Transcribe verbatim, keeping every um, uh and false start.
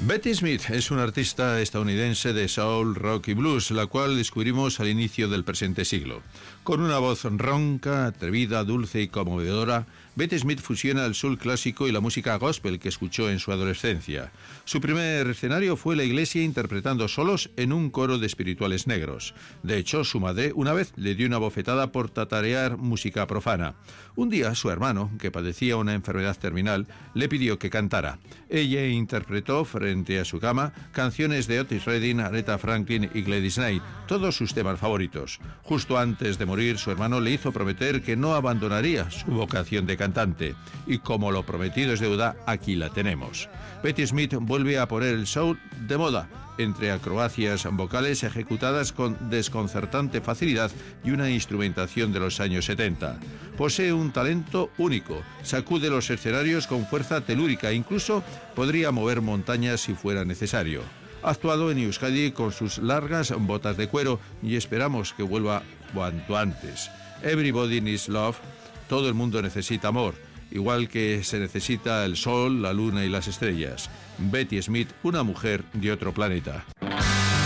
Betty Smith es una artista estadounidense de soul, rock y blues, la cual descubrimos al inicio del presente siglo. Con una voz ronca, atrevida, dulce y conmovedora, Betty Smith fusiona el soul clásico y la música gospel que escuchó en su adolescencia. Su primer escenario fue la iglesia interpretando solos en un coro de espirituales negros. De hecho, su madre una vez le dio una bofetada por tatarear música profana. Un día, su hermano, que padecía una enfermedad terminal, le pidió que cantara. Ella interpretó frente a su cama canciones de Otis Redding, Aretha Franklin y Gladys Knight, todos sus temas favoritos. Justo antes de morir, su hermano le hizo prometer que no abandonaría su vocación de cantante. Y como lo prometido es deuda, aquí la tenemos. Betty Smith vuelve a poner el soul de moda, entre acrobacias vocales ejecutadas con desconcertante facilidad y una instrumentación de los años setenta. Posee un talento único, sacude los escenarios con fuerza telúrica e incluso podría mover montañas si fuera necesario. Ha actuado en Euskadi con sus largas botas de cuero y esperamos que vuelva cuanto antes. Everybody needs love, todo el mundo necesita amor, igual que se necesita el sol, la luna y las estrellas. Betty Smith, una mujer de otro planeta.